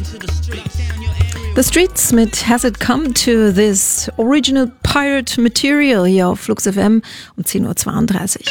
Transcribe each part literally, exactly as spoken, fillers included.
The Streets mit Has It Come to This? Original Pirate Material hier auf Flux F M um zehn Uhr zweiunddreißig.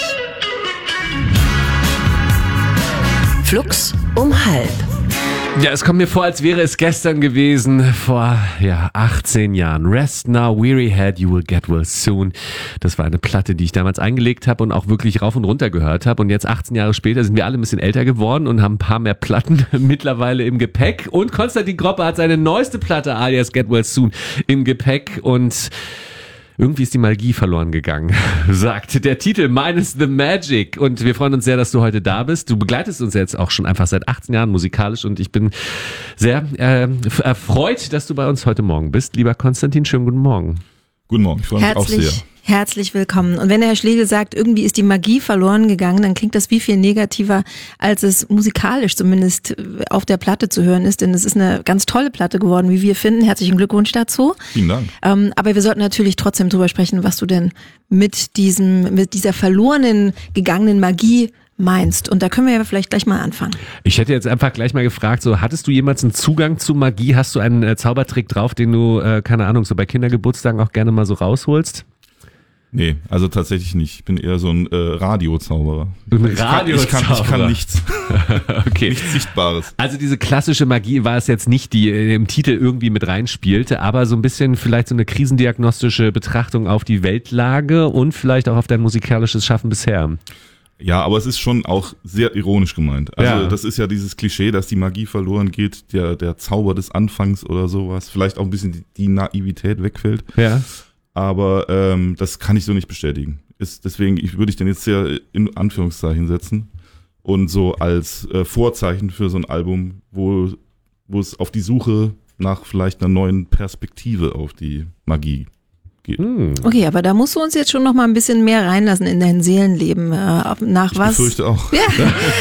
Flux um halb. Ja, es kommt mir vor, als wäre es gestern gewesen, vor ja achtzehn Jahren. Rest Now, Weary Head, You Will Get Well Soon. Das war eine Platte, die ich damals eingelegt habe und auch wirklich rauf und runter gehört habe. Und jetzt achtzehn Jahre später sind wir alle ein bisschen älter geworden und haben ein paar mehr Platten mittlerweile im Gepäck. Und Konstantin Groppe hat seine neueste Platte, alias Get Well Soon, im Gepäck. Und irgendwie ist die Magie verloren gegangen, sagt der Titel meines The Magic. Und wir freuen uns sehr, dass du heute da bist. Du begleitest uns jetzt auch schon einfach seit achtzehn Jahren musikalisch und ich bin sehr äh, erfreut, dass du bei uns heute Morgen bist. Lieber Konstantin, schönen guten Morgen. Guten Morgen, ich freue mich auch sehr. Herzlich willkommen. Und wenn der Herr Schlegel sagt, irgendwie ist die Magie verloren gegangen, dann klingt das wie viel negativer, als es musikalisch zumindest auf der Platte zu hören ist. Denn es ist eine ganz tolle Platte geworden, wie wir finden. Herzlichen Glückwunsch dazu. Vielen Dank. Ähm, aber wir sollten natürlich trotzdem drüber sprechen, was du denn mit diesem, mit dieser verlorenen, gegangenen Magie meinst. Und da können wir ja vielleicht gleich mal anfangen. Ich hätte jetzt einfach gleich mal gefragt, so hattest du jemals einen Zugang zu Magie? Hast du einen äh, Zaubertrick drauf, den du, äh, keine Ahnung, so bei Kindergeburtstagen auch gerne mal so rausholst? Nee, also tatsächlich nicht. Ich bin eher so ein äh, Radiozauberer. Ein ich, kann, ich, kann, ich kann nichts. Okay. Nichts Sichtbares. Also diese klassische Magie war es jetzt nicht, die im Titel irgendwie mit reinspielte, aber so ein bisschen vielleicht so eine krisendiagnostische Betrachtung auf die Weltlage und vielleicht auch auf dein musikalisches Schaffen bisher. Ja, aber es ist schon auch sehr ironisch gemeint. Also ja. Das ist ja dieses Klischee, dass die Magie verloren geht, der, der Zauber des Anfangs oder sowas. Vielleicht auch ein bisschen die, die Naivität wegfällt. Ja. Aber ähm, das kann ich so nicht bestätigen. Ist, deswegen ich, würde ich den jetzt sehr in Anführungszeichen setzen und so als äh, Vorzeichen für so ein Album, wo, wo es auf die Suche nach vielleicht einer neuen Perspektive auf die Magie geht. Hm. Okay, aber da musst du uns jetzt schon noch mal ein bisschen mehr reinlassen in dein Seelenleben. Äh, nach ich was? befürchte auch. Ja.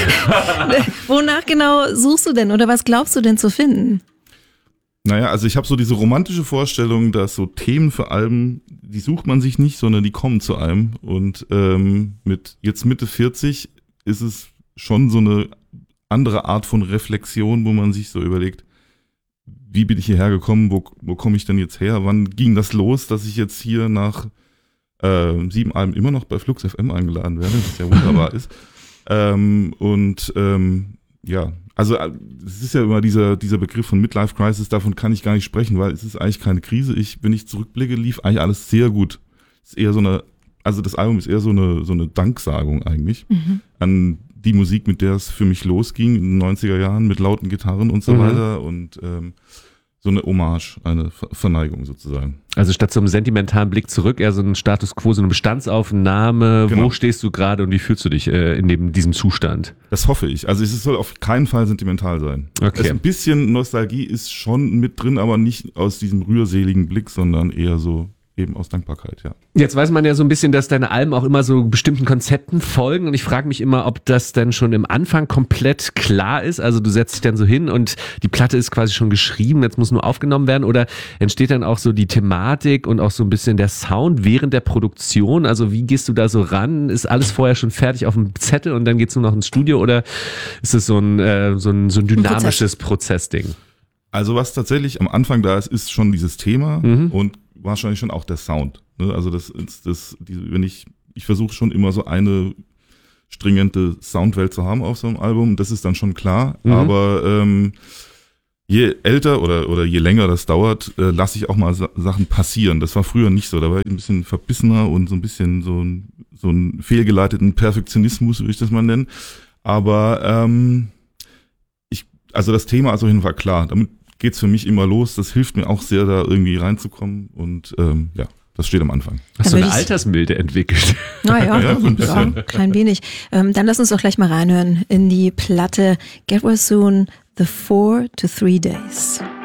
Wonach genau suchst du denn oder was glaubst du denn zu finden? Naja, also ich habe so diese romantische Vorstellung, dass so Themen für Alben, die sucht man sich nicht, sondern die kommen zu einem. Und ähm, mit jetzt Mitte vierzig ist es schon so eine andere Art von Reflexion, wo man sich so überlegt, wie bin ich hierher gekommen, wo, wo komme ich denn jetzt her, wann ging das los, dass ich jetzt hier nach äh, sieben Alben immer noch bei Flux F M eingeladen werde, was ja wunderbar ist. Ähm, und ähm, ja, also es ist ja immer dieser dieser Begriff von Midlife Crisis, davon kann ich gar nicht sprechen, weil es ist eigentlich keine Krise. Ich, wenn ich zurückblicke, lief eigentlich alles sehr gut. Es ist eher so eine, also das Album ist eher so eine so eine Danksagung eigentlich mhm. an die Musik, mit der es für mich losging in den neunziger Jahren mit lauten Gitarren und so mhm. weiter und ähm, so eine Hommage, eine Verneigung sozusagen. Also statt so einem sentimentalen Blick zurück, eher so ein Status Quo, so eine Bestandsaufnahme. Genau. Wo stehst du gerade und wie fühlst du dich äh, in dem, diesem Zustand? Das hoffe ich. Also es soll auf keinen Fall sentimental sein. Okay. Also ein bisschen Nostalgie ist schon mit drin, aber nicht aus diesem rührseligen Blick, sondern eher so eben aus Dankbarkeit, ja. Jetzt weiß man ja so ein bisschen, dass deine Alben auch immer so bestimmten Konzepten folgen und ich frage mich immer, ob das dann schon im Anfang komplett klar ist, also du setzt dich dann so hin und die Platte ist quasi schon geschrieben, jetzt muss nur aufgenommen werden oder entsteht dann auch so die Thematik und auch so ein bisschen der Sound während der Produktion, also wie gehst du da so ran, ist alles vorher schon fertig auf dem Zettel und dann geht's nur noch ins Studio oder ist es so ein, äh, so ein, so ein dynamisches Prozessding? Also was tatsächlich am Anfang da ist, ist schon dieses Thema mhm. und wahrscheinlich schon auch der Sound. Ne? Also das ist das, die, wenn ich, ich versuche schon immer so eine stringente Soundwelt zu haben auf so einem Album, das ist dann schon klar. Mhm. Aber ähm, je älter oder oder je länger das dauert, äh, lasse ich auch mal Sa- Sachen passieren. Das war früher nicht so. Da war ich ein bisschen verbissener und so ein bisschen so ein so einen fehlgeleiteten Perfektionismus, würde ich das mal nennen. Aber ähm, ich, also das Thema ist auf jeden Fall klar. Damit geht's für mich immer los. Das hilft mir auch sehr, da irgendwie reinzukommen. Und ähm, ja, das steht am Anfang. Hast du eine Altersmilde entwickelt? Naja, ja, so ein bisschen. Ja, klein wenig. Ähm, dann lass uns doch gleich mal reinhören in die Platte Get Well Soon, The Four to Three Days.